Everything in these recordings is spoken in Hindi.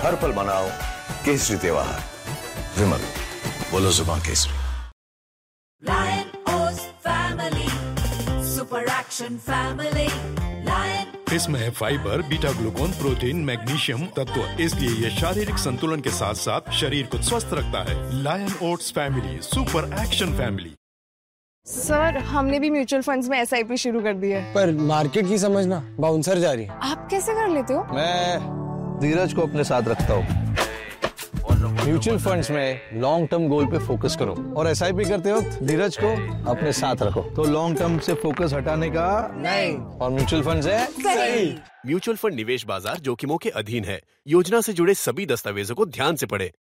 हर पल मनाओ केसरी त्योहार। विमल, बोलो जुबान Kesari. Lion O's family, super action family, Lion। इसमें है fibre, beta Glucon, protein, magnesium तत्व, इसलिए ये शारीरिक संतुलन के साथ साथ शरीर को स्वस्थ रखता है। Lion oats family, super action family. Sir, हमने भी म्यूचुअल फंड्स में SIP शुरू कर दी है। पर मार्केट की समझना बाउंसर जा रही है। आप कैसे कर लेते हो? मैं धीरज को अपने साथ रखता हूँ। म्यूचुअल फंड्स में लॉन्ग टर्म गोल पे फोकस करो और SIP करते वक्त धीरज को अपने साथ रखो। तो लॉन्ग टर्म से फोकस हटाने का नहीं, और म्यूचुअल फंड है सही। म्यूचुअल फंड निवेश बाजार जोखिमों के अधीन है। योजना से जुड़े सभी दस्तावेजों को ध्यान से पढ़ें।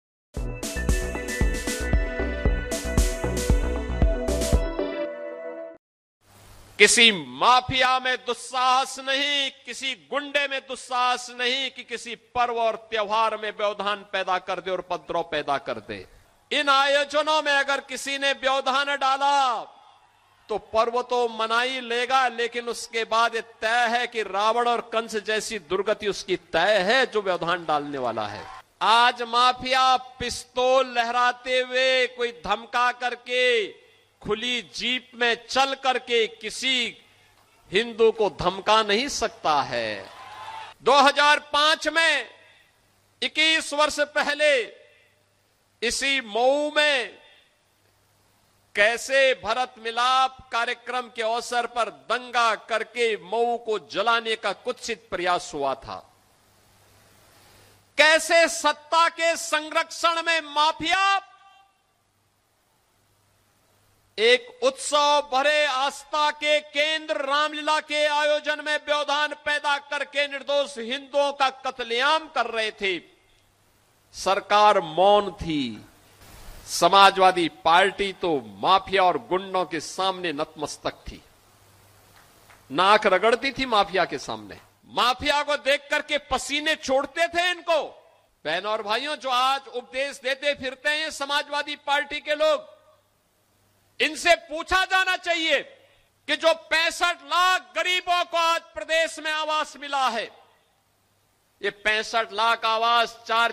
किसी माफिया में दुस्साहस नहीं, किसी गुंडे में दुस्साहस नहीं कि किसी पर्व और त्योहार में व्यवधान पैदा कर दे और उपद्रव पैदा कर दे। इन आयोजनों में अगर किसी ने व्यवधान डाला तो पर्व तो मना ही लेगा, लेकिन उसके बाद ये तय है कि रावण और कंस जैसी दुर्गति उसकी तय है जो व्यवधान डालने वाला है। आज माफिया पिस्तौल लहराते हुए, कोई धमका करके, खुली जीप में चल करके किसी हिंदू को धमका नहीं सकता है। 2005 में 21 वर्ष पहले इसी मऊ में कैसे भरत मिलाप कार्यक्रम के अवसर पर दंगा करके मऊ को जलाने का कुत्सित प्रयास हुआ था। कैसे सत्ता के संरक्षण में माफिया एक उत्सव भरे आस्था के केंद्र रामलीला के आयोजन में व्यवधान पैदा करके निर्दोष हिंदुओं का कत्लेआम कर रहे थे। सरकार मौन थी। समाजवादी पार्टी तो माफिया और गुंडों के सामने नतमस्तक थी, नाक रगड़ती थी माफिया के सामने। माफिया को देख करके पसीने छोड़ते थे इनको। बहनों और भाइयों, जो आज उपदेश देते फिरते हैं समाजवादी पार्टी के लोग, इनसे पूछा जाना चाहिए कि जो 65 लाख गरीबों को आज प्रदेश में आवास मिला है, ये 65 लाख आवास 4